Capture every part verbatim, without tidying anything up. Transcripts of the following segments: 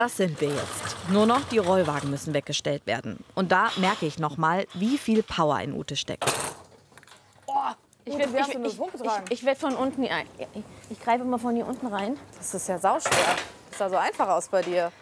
Das sind wir jetzt. Nur noch die Rollwagen müssen weggestellt werden. Und da merke ich noch mal, wie viel Power in Ute steckt. Oh, ich werde ich, ich, ich, ich werd von unten, ich, ich greife immer von hier unten rein. Das ist ja sauschwer. Das sah so einfach aus bei dir.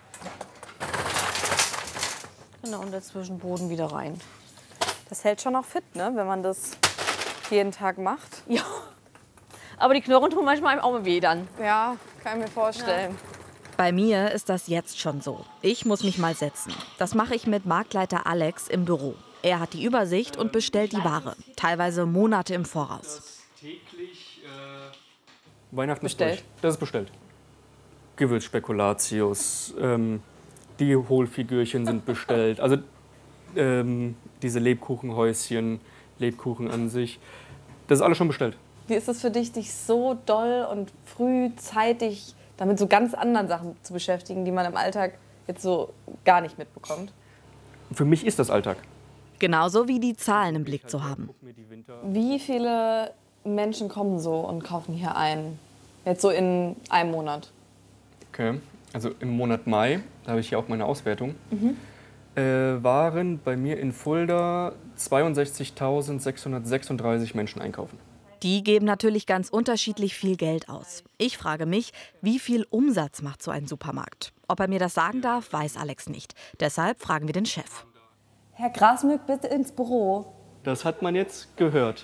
Genau, und dazwischen Boden wieder rein. Das hält schon noch fit, ne, wenn man das jeden Tag macht. Ja, aber die Knochen tun manchmal auch mal weh dann. Ja, kann ich mir vorstellen. Ja. Bei mir ist das jetzt schon so. Ich muss mich mal setzen. Das mache ich mit Marktleiter Alex im Büro. Er hat die Übersicht und bestellt die Ware, teilweise Monate im Voraus. Täglich äh, Weihnachten bestellt. Ist durch. Das ist bestellt. Gewürzspekulatius, ähm, die Hohlfigürchen sind bestellt. Also ähm, diese Lebkuchenhäuschen, Lebkuchen an sich, das ist alles schon bestellt. Wie ist es für dich, dich so doll und frühzeitig damit so ganz anderen Sachen zu beschäftigen, die man im Alltag jetzt so gar nicht mitbekommt? Für mich ist das Alltag. Genauso wie die Zahlen im Blick zu haben. Wie viele Menschen kommen so und kaufen hier ein? Jetzt so in einem Monat? Okay, also im Monat Mai, da habe ich hier auch meine Auswertung, mhm. äh, waren bei mir in Fulda zweiundsechzigtausendsechshundertsechsunddreißig Menschen einkaufen. Die geben natürlich ganz unterschiedlich viel Geld aus. Ich frage mich, wie viel Umsatz macht so ein Supermarkt? Ob er mir das sagen darf, weiß Alex nicht. Deshalb fragen wir den Chef. Herr Grasmück, bitte ins Büro. Das hat man jetzt gehört.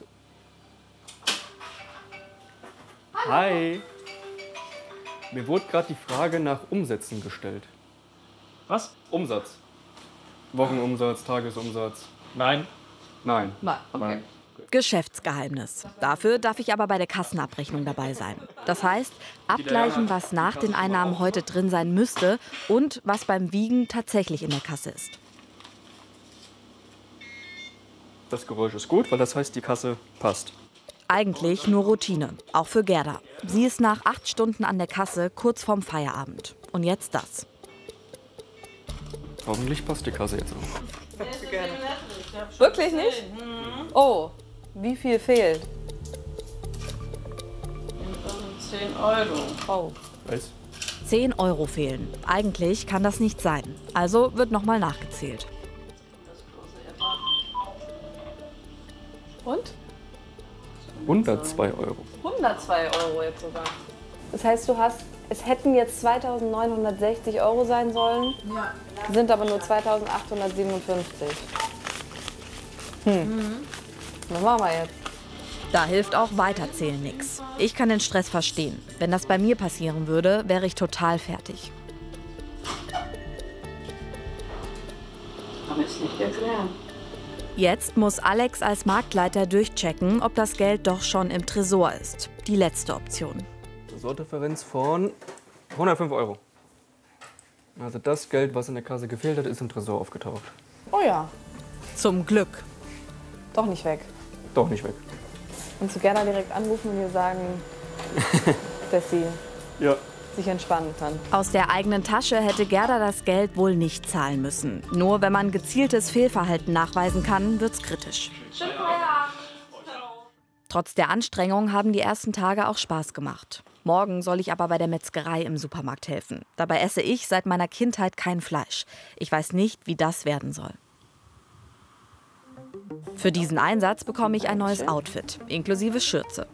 Hallo. Hi. Mir wurde gerade die Frage nach Umsätzen gestellt. Was? Umsatz. Wochenumsatz, Tagesumsatz. Nein. Nein. Nein, okay. Nein. Geschäftsgeheimnis. Dafür darf ich aber bei der Kassenabrechnung dabei sein. Das heißt, abgleichen, was nach den Einnahmen heute drin sein müsste und was beim Wiegen tatsächlich in der Kasse ist. Das Geräusch ist gut, weil das heißt, die Kasse passt. Eigentlich nur Routine, auch für Gerda. Sie ist nach acht Stunden an der Kasse kurz vorm Feierabend. Und jetzt das. Hoffentlich passt die Kasse jetzt auch. Wirklich nicht? Oh, wie viel fehlt? zehn Euro. Oh. Weiß. zehn Euro fehlen. Eigentlich kann das nicht sein. Also wird nochmal nachgezählt. Und? hundertzwei Euro. hundertzwei Euro jetzt sogar. Das heißt, du hast, es hätten jetzt zweitausendneunhundertsechzig Euro sein sollen, Ja. sind aber nur zweitausendachthundertsiebenundfünfzig. Hm. Mhm. Was machen wir jetzt? Da hilft auch Weiterzählen nichts. Ich kann den Stress verstehen. Wenn das bei mir passieren würde, wäre ich total fertig. Kann ich nicht erklären. Jetzt muss Alex als Marktleiter durchchecken, ob das Geld doch schon im Tresor ist. Die letzte Option. Tresordifferenz von hundertfünf Euro. Also das Geld, was in der Kasse gefehlt hat, ist im Tresor aufgetaucht. Oh ja, Zum Glück. doch nicht weg. Doch nicht weg. Und zu Gerda direkt anrufen und ihr sagen, dass sie Ja. sich entspannen kann. Aus der eigenen Tasche hätte Gerda das Geld wohl nicht zahlen müssen. Nur wenn man gezieltes Fehlverhalten nachweisen kann, wird's kritisch. Trotz der Anstrengung haben die ersten Tage auch Spaß gemacht. Morgen soll ich aber bei der Metzgerei im Supermarkt helfen. Dabei esse ich seit meiner Kindheit kein Fleisch. Ich weiß nicht, wie das werden soll. Für diesen Einsatz bekomme ich ein neues Outfit, inklusive Schürze.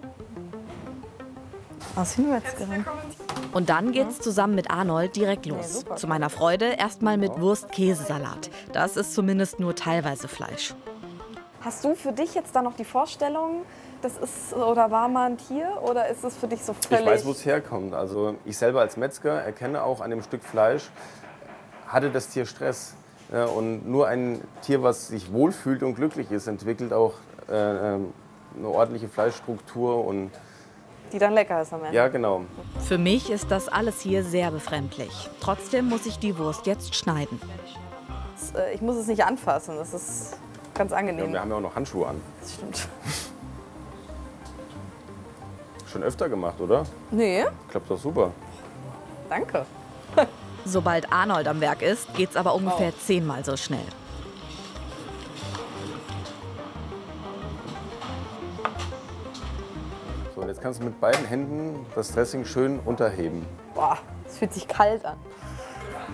Aus wie eine Metzgerin. Und dann geht's zusammen mit Arnold direkt los. Zu meiner Freude erstmal mit Wurst-Käsesalat. Das ist zumindest nur teilweise Fleisch. Hast du für dich jetzt da noch die Vorstellung, das ist oder war mal ein Tier oder ist es für dich so völlig... Ich weiß, wo es herkommt. Also ich selber als Metzger erkenne auch an dem Stück Fleisch, hatte das Tier Stress. Ja, und nur ein Tier, was sich wohlfühlt und glücklich ist, entwickelt auch äh, eine ordentliche Fleischstruktur und die dann lecker ist am Ende. ja, genau. Für mich ist das alles hier sehr befremdlich. Trotzdem muss ich die Wurst jetzt schneiden. Das, äh, ich muss es nicht anfassen, das ist ganz Ja, angenehm. und wir haben ja auch noch Handschuhe an. Das stimmt. Schon öfter gemacht, oder? Nee, Klappt doch super. danke. Sobald Arnold am Werk ist, geht's aber ungefähr zehnmal so schnell. So, und jetzt kannst du mit beiden Händen das Dressing schön unterheben. Boah, das fühlt sich kalt an.